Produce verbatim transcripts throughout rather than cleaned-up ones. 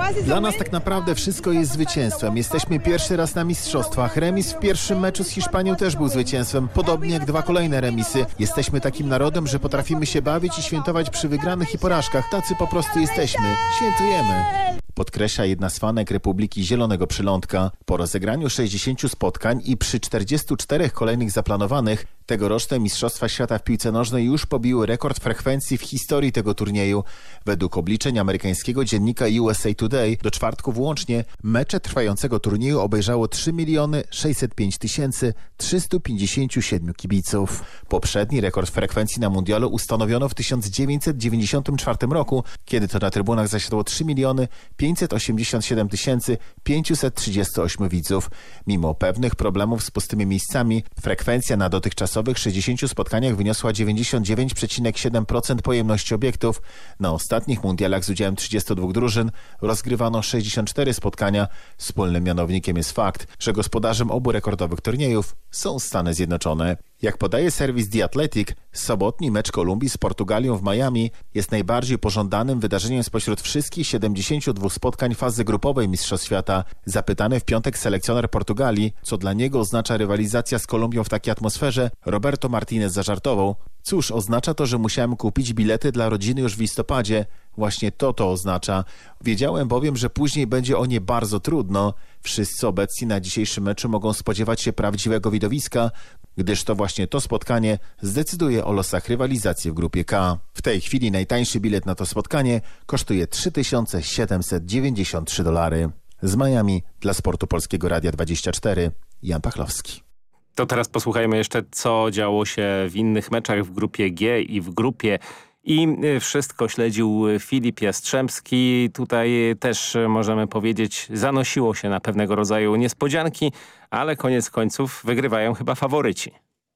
Dla nas tak naprawdę wszystko jest zwycięstwem. Jesteśmy pierwszy raz na mistrzostwach. Remis w pierwszym meczu z Hiszpanią też był zwycięstwem, podobnie jak dwa kolejne remisy. Jesteśmy takim narodem, że potrafimy się bawić i świętować przy wygranych i porażkach. Tacy po prostu jesteśmy. Świętujemy. Podkreśla jedna z fanek Republiki Zielonego Przylądka. Po rozegraniu sześćdziesięciu spotkań i przy czterdziestu czterech kolejnych zaplanowanych, tegoroczne Mistrzostwa Świata w piłce nożnej już pobiły rekord frekwencji w historii tego turnieju. Według obliczeń amerykańskiego dziennika U S A Today do czwartku włącznie mecze trwającego turnieju obejrzało trzy miliony sześćset pięć tysięcy trzysta pięćdziesiąt siedem kibiców. Poprzedni rekord frekwencji na mundialu ustanowiono w tysiąc dziewięćset dziewięćdziesiątym czwartym roku, kiedy to na trybunach zasiadło trzy miliony pięćset osiemdziesiąt siedem tysięcy pięćset trzydzieści osiem widzów. Mimo pewnych problemów z pustymi miejscami, frekwencja na dotychczasowych sześćdziesięciu spotkaniach wyniosła dziewięćdziesiąt dziewięć przecinek siedem procent pojemności obiektów. Na ostatnich mundialach z udziałem trzydziestu dwóch drużyn rozgrywano sześćdziesiąt cztery spotkania. Wspólnym mianownikiem jest fakt, że gospodarzem obu rekordowych turniejów są Stany Zjednoczone. Jak podaje serwis The Athletic, sobotni mecz Kolumbii z Portugalią w Miami jest najbardziej pożądanym wydarzeniem spośród wszystkich siedemdziesięciu dwóch spotkań fazy grupowej Mistrzostw Świata. Zapytany w piątek selekcjoner Portugalii, co dla niego oznacza rywalizacja z Kolumbią w takiej atmosferze, Roberto Martinez zażartował: cóż, oznacza to, że musiałem kupić bilety dla rodziny już w listopadzie. Właśnie to to oznacza. Wiedziałem bowiem, że później będzie o nie bardzo trudno. Wszyscy obecni na dzisiejszym meczu mogą spodziewać się prawdziwego widowiska, gdyż to właśnie to spotkanie zdecyduje o losach rywalizacji w grupie K. W tej chwili najtańszy bilet na to spotkanie kosztuje trzy tysiące siedemset dziewięćdziesiąt trzy dolary. Z Miami dla Sportu Polskiego Radia dwadzieścia cztery, Jan Pachlowski. To teraz posłuchajmy jeszcze, co działo się w innych meczach w grupie G i w grupie I. Wszystko śledził Filip Jastrzębski. Tutaj też możemy powiedzieć, zanosiło się na pewnego rodzaju niespodzianki, ale koniec końców wygrywają chyba faworyci.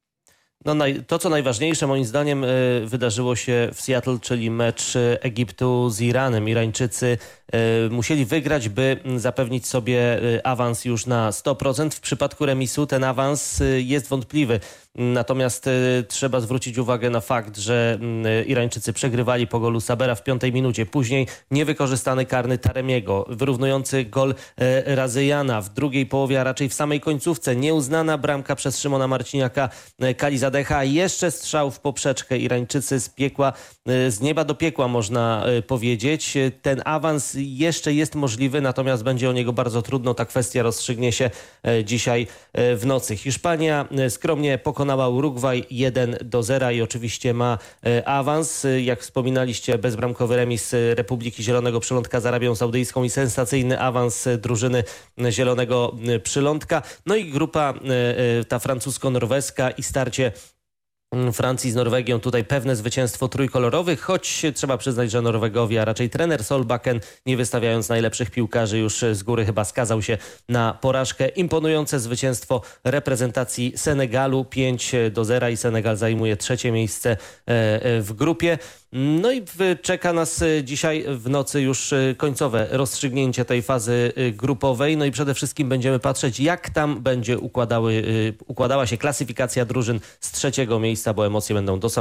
No, naj, to, co najważniejsze moim zdaniem y, wydarzyło się w Seattle, czyli mecz y, Egiptu z Iranem. Irańczycy y, musieli wygrać, by zapewnić sobie y, awans już na sto procent. W przypadku remisu ten awans y, jest wątpliwy. Natomiast y, trzeba zwrócić uwagę na fakt, że y, Irańczycy przegrywali po golu Sabera w piątej minucie. Później niewykorzystany karny Taremiego, wyrównujący gol y, Razyjana w drugiej połowie, a raczej w samej końcówce. Nieuznana bramka przez Szymona Marciniaka, y, Kalizadecha. Jeszcze strzał w poprzeczkę. Irańczycy z piekła, y, z nieba do piekła można y, powiedzieć. Ten awans jeszcze jest możliwy, natomiast będzie o niego bardzo trudno. Ta kwestia rozstrzygnie się y, dzisiaj y, w nocy. Hiszpania y, skromnie pokonała Pokonała Urugwaj jeden do zera i oczywiście ma e, awans. Jak wspominaliście, bezbramkowy remis Republiki Zielonego Przylądka z Arabią Saudyjską i sensacyjny awans drużyny Zielonego Przylądka. No i grupa e, ta francusko-norweska i starcie Francji z Norwegią. Tutaj pewne zwycięstwo trójkolorowych, choć trzeba przyznać, że Norwegowie, a raczej trener Solbakken, nie wystawiając najlepszych piłkarzy, już z góry chyba skazał się na porażkę. Imponujące zwycięstwo reprezentacji Senegalu pięć do zera i Senegal zajmuje trzecie miejsce w grupie. No i czeka nas dzisiaj w nocy już końcowe rozstrzygnięcie tej fazy grupowej. No i przede wszystkim będziemy patrzeć, jak tam będzie układały, układała się klasyfikacja drużyn z trzeciego miejsca, bo emocje będą do samego